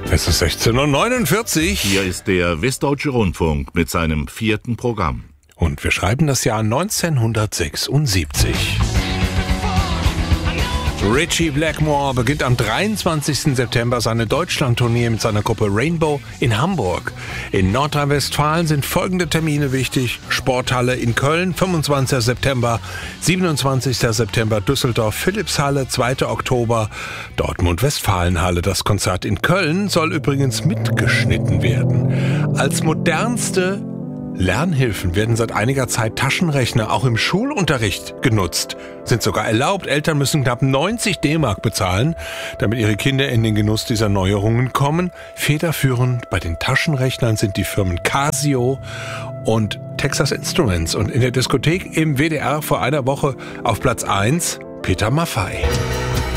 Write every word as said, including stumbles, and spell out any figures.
Es ist sechzehn Uhr neunundvierzig. Hier ist der Westdeutsche Rundfunk mit seinem vierten Programm. Und wir schreiben das Jahr neunzehnhundertsechsundsiebzig. Ritchie Blackmore beginnt am dreiundzwanzigsten September seine Deutschlandtournee mit seiner Gruppe Rainbow in Hamburg. In Nordrhein-Westfalen sind folgende Termine wichtig: Sporthalle in Köln, fünfundzwanzigsten September, siebenundzwanzigsten September Düsseldorf Philippshalle, zweiter Oktober Dortmund-Westfalenhalle. Das Konzert in Köln soll übrigens mitgeschnitten werden. Als modernste Lernhilfen werden seit einiger Zeit Taschenrechner auch im Schulunterricht genutzt. Sind sogar erlaubt. Eltern müssen knapp neunzig D-Mark bezahlen, damit ihre Kinder in den Genuss dieser Neuerungen kommen. Federführend bei den Taschenrechnern sind die Firmen Casio und Texas Instruments. Und in der Diskothek im W D R vor einer Woche auf Platz eins Peter Maffay.